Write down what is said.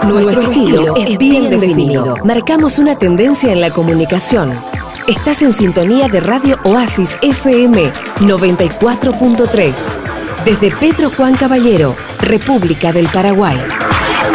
Nuestro estilo es bien definido. Marcamos una tendencia en la comunicación. Estás en sintonía de Radio Oasis FM 94.3. Desde Pedro Juan Caballero, República del Paraguay.